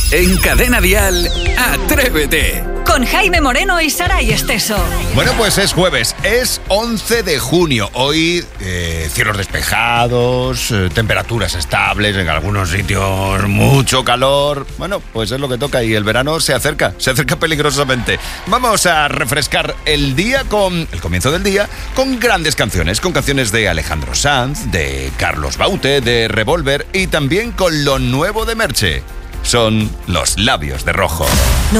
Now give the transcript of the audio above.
En Cadena Dial, Atrévete. Con Jaime Moreno y Saray Esteso. Bueno, pues es jueves, es 11 de junio. Hoy cielos despejados, temperaturas estables, en algunos sitios mucho calor. Bueno, pues es lo que toca y el verano se acerca peligrosamente. Vamos a refrescar el día con el comienzo del día con grandes canciones, con canciones de Alejandro Sanz, de Carlos Baute, de Revolver y también con lo nuevo de Merche. Son Los Labios de Rojo.